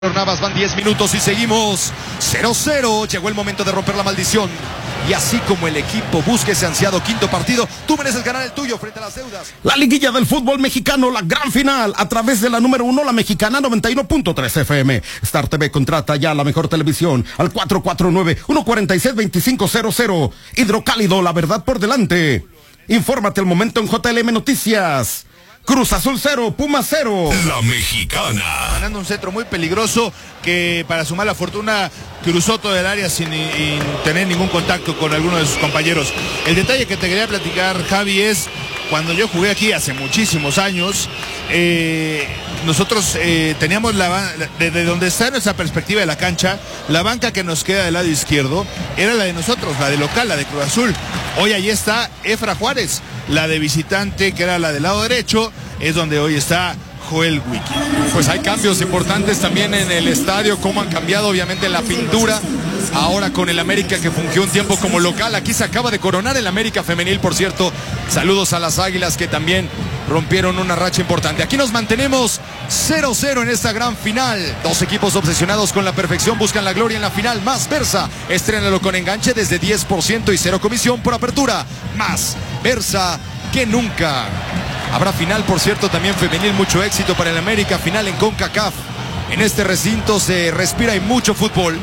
Navas, van 10 minutos y seguimos 0-0. Llegó el momento de romper la maldición. Y así como el equipo busca ese ansiado quinto partido, tú mereces ganar el tuyo frente a las deudas. La liguilla del fútbol mexicano, la gran final, a través de la número 1, la mexicana 91.3 FM. Star TV contrata ya la mejor televisión al 449-146-2500. Hidrocálido, la verdad por delante. Infórmate al momento en JLM Noticias. Cruz Azul 0, Puma 0. La mexicana. Ganando un centro muy peligroso que para su mala fortuna cruzó todo el área sin tener ningún contacto con alguno de sus compañeros. El detalle que te quería platicar, Javi, es cuando yo jugué aquí hace muchísimos años, nosotros teníamos desde donde está nuestra perspectiva de la cancha, la banca que nos queda del lado izquierdo era la de nosotros, la de local, la de Cruz Azul. Hoy allí está Efra Juárez, la de visitante, que era la del lado derecho, es donde hoy está Joel Wiki. Pues hay cambios importantes también en el estadio, cómo han cambiado obviamente la pintura. Ahora con el América, que fungió un tiempo como local. Aquí se acaba de coronar el América femenil, por cierto. Saludos a las Águilas, que también rompieron una racha importante. Aquí nos mantenemos 0-0 en esta gran final. Dos equipos obsesionados con la perfección buscan la gloria en la final. Más Versa, estrénalo con enganche desde 10% y 0 comisión por apertura. Más Versa que nunca. Habrá final, por cierto, también femenil. Mucho éxito para el América. Final en CONCACAF. En este recinto se respira y mucho fútbol.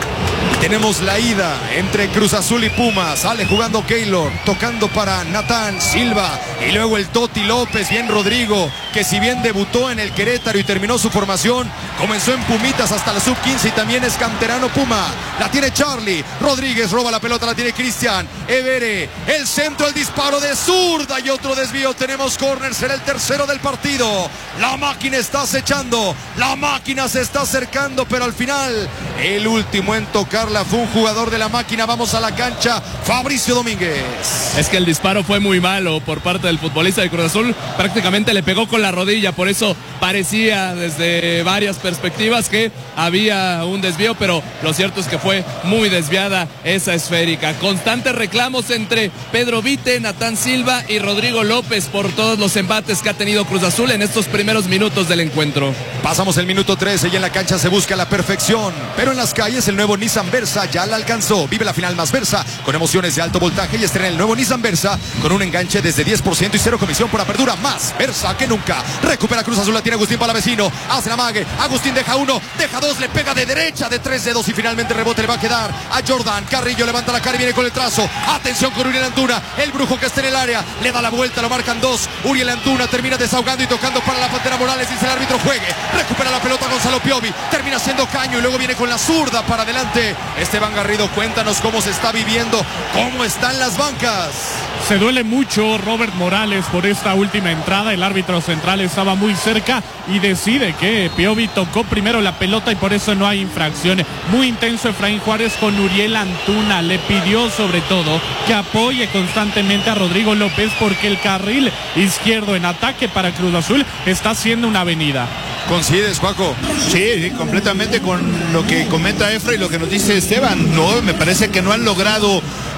Tenemos la ida entre Cruz Azul y Pumas. Sale jugando Keylor, tocando para Natán Silva. Y luego el Toti López, bien Rodrigo, que si bien debutó en el Querétaro y terminó su formación, comenzó en Pumitas hasta la sub-15 y también es canterano Puma. La tiene Charlie, Rodríguez roba la pelota, la tiene Cristian. Evere, el centro, el disparo de zurda y otro desvío. Tenemos córner, será el tercero del partido. La máquina está acechando, la máquina se está acercando, pero al final, el último en tocarla fue un jugador de la máquina. Vamos a la cancha, Fabricio Domínguez. Es que el disparo fue muy malo por parte del futbolista de Cruz Azul, prácticamente le pegó con la rodilla, por eso parecía desde varias perspectivas que había un desvío, pero lo cierto es que fue muy desviada esa esférica. Constantes reclamos entre Pedro Vite, Natán Silva y Rodrigo López por todos los embates que ha tenido Cruz Azul en estos primeros minutos del encuentro. Pasamos el minuto 13 y en la cancha se busca la perfección, pero en las calles el nuevo Nissan Versa ya la alcanzó. Vive la final más Versa con emociones de alto voltaje y estrena el nuevo Nissan Versa con un enganche desde 10% y 0 comisión por apertura. Más Versa que nunca. Recupera Cruz Azul, la tiene Agustín Palavecino, hace la mague, Agustín deja uno, deja dos, le pega de derecha de 3 dedos y finalmente el rebote le va a quedar a Jordan. Carrillo levanta la cara y viene con el trazo. Atención con Uriel Antuna, el brujo que está en el área, le da la vuelta, lo marcan dos. Uriel Antuna termina desahogando y tocando para la Pantera Morales, dice el árbitro juegue. Recupera la pelota Gonzalo Piovi, termina siendo caño y luego viene con la zurda para adelante. Esteban Garrido, cuéntanos cómo se está viviendo, cómo están las bancas. Se duele mucho Robert Morales por esta última entrada. El árbitro central estaba muy cerca y decide que Piovi tocó primero la pelota y por eso no hay infracciones. Muy intenso Efraín Juárez con Uriel Antuna. Le pidió sobre todo que apoye constantemente a Rodrigo López porque el carril izquierdo en ataque para Cruz Azul está siendo una avenida. ¿Coincides, Juaco? Sí, completamente con lo que comenta Efra y lo que nos dice Esteban. No, me parece que no han logrado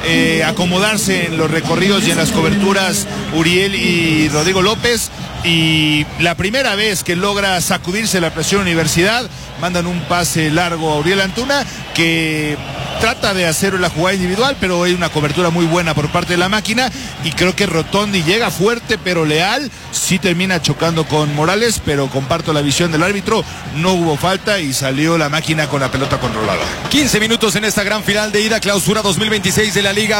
acomodarse en los recorridos y en las coberturas Uriel y Rodrigo López. Y la primera vez que logra sacudirse la presión Universidad, mandan un pase largo a Uriel Antuna que trata de hacer la jugada individual, pero hay una cobertura muy buena por parte de la máquina y creo que Rotondi llega fuerte pero leal, sí termina chocando con Morales, pero comparto la visión del árbitro, no hubo falta y salió la máquina con la pelota controlada. 15 minutos en esta gran final de ida, clausura 2026 de la Liga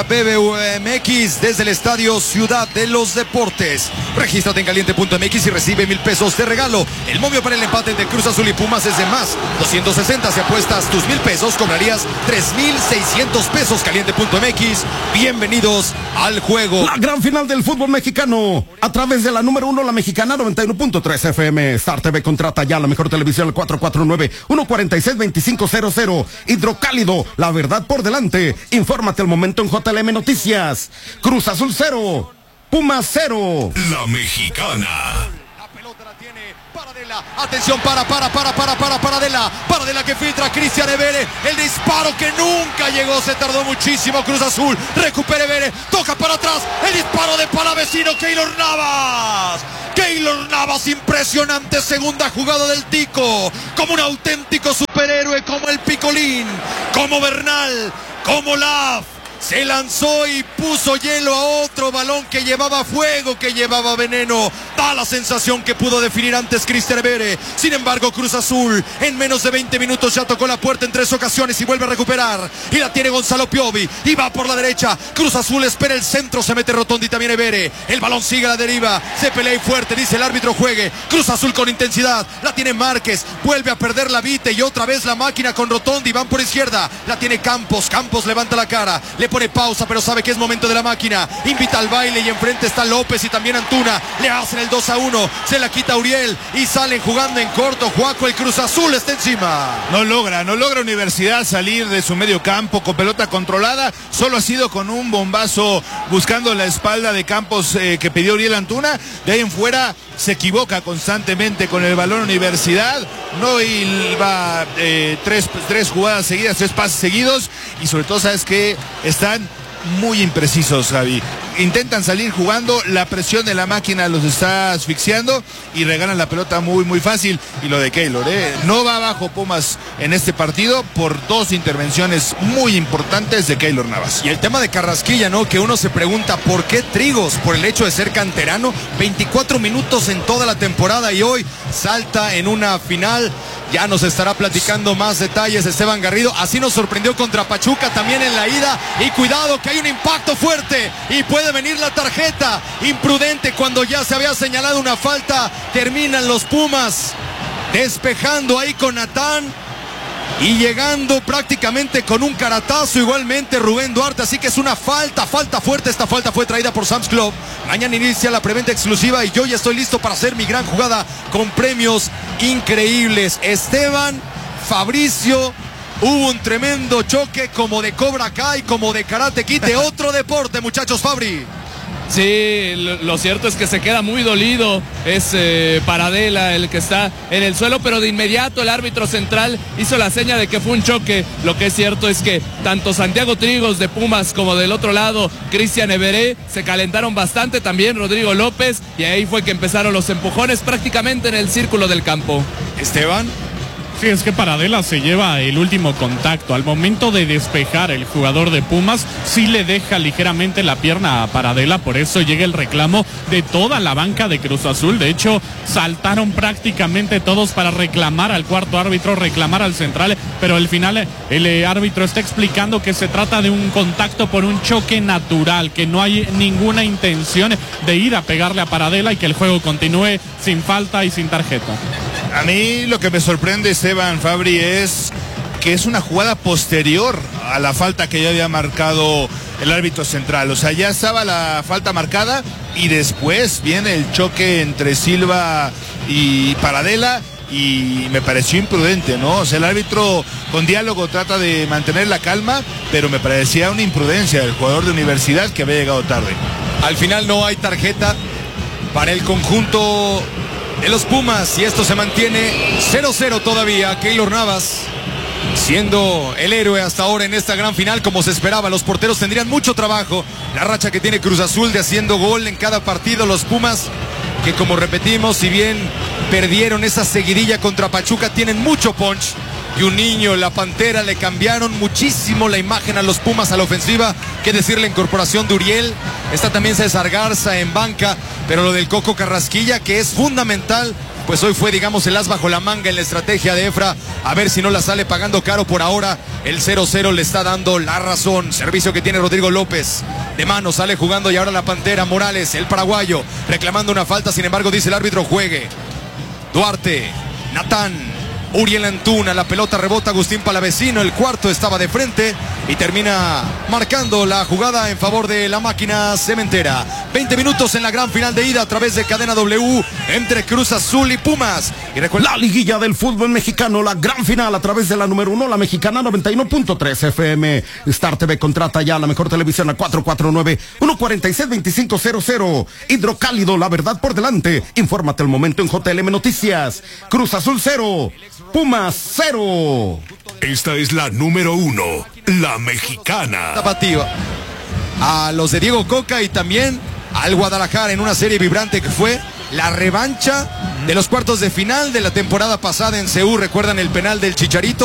BBVA desde el Estadio Ciudad de los Deportes. Regístrate en caliente.mx y recibe 1,000 pesos de regalo. El momio para el empate entre Cruz Azul y Pumas es de más 260. Si apuestas tus 1,000 pesos, cobrarías 3,600 pesos. Caliente.mx, bienvenidos al juego. La gran final del fútbol mexicano, a través de la número 1, la mexicana 91.3 FM. Star TV contrata ya la mejor televisión al 449-146-2500. Hidrocálido, la verdad por delante. Infórmate al momento en JLM Noticias. Cruz Azul 0, Pumas 0. La mexicana. Paradela, atención, Paradela que filtra Cristian Evere, el disparo que nunca llegó, se tardó muchísimo Cruz Azul, recupera Evere, toca para atrás, el disparo de Palavecino, Keylor Navas, Keylor Navas, impresionante segunda jugada del Tico, como un auténtico superhéroe, como el Picolín, como Bernal, como Laf. Se lanzó y puso hielo a otro balón que llevaba fuego, que llevaba veneno. Da la sensación que pudo definir antes Cristian Evere. Sin embargo, Cruz Azul en menos de 20 minutos ya tocó la puerta en 3 ocasiones y vuelve a recuperar. Y la tiene Gonzalo Piovi y va por la derecha. Cruz Azul espera el centro, se mete Rotondi, también Evere. El balón sigue a la deriva, se pelea y fuerte, dice el árbitro juegue. Cruz Azul con intensidad, la tiene Márquez, vuelve a perder la Vite y otra vez la máquina con Rotondi. Van por izquierda, la tiene Campos. Campos levanta la cara, le pone pausa, pero sabe que es momento de la máquina. Invita al baile y enfrente está López y también Antuna. Le hacen el 2-1. Se la quita Uriel y salen jugando en corto. Juaco, el Cruz Azul está encima. No logra Universidad salir de su medio campo con pelota controlada. Solo ha sido con un bombazo buscando la espalda de Campos que pidió Uriel Antuna. De ahí en fuera se equivoca constantemente con el balón Universidad. No iba tres jugadas seguidas, 3 pases seguidos. Y sobre todo, sabes que están muy imprecisos, Javi. Intentan salir jugando, la presión de la máquina los está asfixiando y regalan la pelota muy fácil. Y lo de Keylor, no va abajo Pumas en este partido por 2 intervenciones muy importantes de Keylor Navas. Y el tema de Carrasquilla, ¿no? Que uno se pregunta ¿por qué Trigos? Por el hecho de ser canterano, 24 minutos en toda la temporada y hoy salta en una final. Ya nos estará platicando más detalles Esteban Garrido. Así nos sorprendió contra Pachuca también en la ida. Y cuidado que hay un impacto fuerte y puede venir la tarjeta. Imprudente cuando ya se había señalado una falta. Terminan los Pumas despejando ahí con Natán y llegando prácticamente con un caratazo igualmente Rubén Duarte. Así que es una falta fuerte. Esta falta fue traída por Sam's Club. Mañana inicia la preventa exclusiva y yo ya estoy listo para hacer mi gran jugada con premios increíbles. Esteban, Fabricio, hubo un tremendo choque como de Cobra Kai, como de Karate Kid, de otro deporte, muchachos. Fabri. Sí, lo cierto es que se queda muy dolido, es Paradela el que está en el suelo, pero de inmediato el árbitro central hizo la seña de que fue un choque. Lo que es cierto es que tanto Santiago Trigos de Pumas como del otro lado Cristian Evere se calentaron bastante, también Rodrigo López, y ahí fue que empezaron los empujones prácticamente en el círculo del campo. Esteban. Sí, es que Paradela se lleva el último contacto. Al momento de despejar el jugador de Pumas, sí le deja ligeramente la pierna a Paradela, por eso llega el reclamo de toda la banca de Cruz Azul. De hecho, saltaron prácticamente todos para reclamar al cuarto árbitro, reclamar al central, pero al final el árbitro está explicando que se trata de un contacto por un choque natural, que no hay ninguna intención de ir a pegarle a Paradela y que el juego continúe sin falta y sin tarjeta. A mí lo que me sorprende, Esteban, Fabri, es que es una jugada posterior a la falta que ya había marcado el árbitro central. O sea, ya estaba la falta marcada y después viene el choque entre Silva y Paradela y me pareció imprudente, ¿no? O sea, el árbitro con diálogo trata de mantener la calma, pero me parecía una imprudencia del jugador de Universidad que había llegado tarde. Al final no hay tarjeta para el conjunto de los Pumas y esto se mantiene 0-0 todavía. Keylor Navas siendo el héroe hasta ahora en esta gran final como se esperaba. Los porteros tendrían mucho trabajo. La racha que tiene Cruz Azul de haciendo gol en cada partido. Los Pumas que, como repetimos, si bien perdieron esa seguidilla contra Pachuca, tienen mucho punch. Y un niño, la Pantera, le cambiaron muchísimo la imagen a los Pumas a la ofensiva. Qué decir, la incorporación de Uriel. Está también César Garza en banca. Pero lo del Coco Carrasquilla, que es fundamental, pues hoy fue, digamos, el as bajo la manga en la estrategia de Efra. A ver si no la sale pagando caro por ahora. El 0-0 le está dando la razón. Servicio que tiene Rodrigo López. De mano sale jugando y ahora la Pantera. Morales, el paraguayo, reclamando una falta. Sin embargo, dice el árbitro, juegue. Duarte, Natán, Uriel Antuna, la pelota rebota Agustín Palavecino, el cuarto estaba de frente y termina marcando la jugada en favor de la máquina cementera. 20 minutos en la gran final de ida a través de Cadena W entre Cruz Azul y Pumas. Y recuerda, la liguilla del fútbol mexicano, la gran final a través de la número 1, la Mexicana 91.3 FM. Star TV contrata ya la mejor televisión a 449-146-2500. Hidrocálido, la verdad por delante. Infórmate al momento en JLM Noticias. Cruz Azul 0, Pumas 0. Esta es la número 1, la Mexicana. tapatío. A los de Diego Coca y también al Guadalajara en una serie vibrante que fue la revancha de los cuartos de final de la temporada pasada en Seúl. ¿Recuerdan el penal del Chicharito?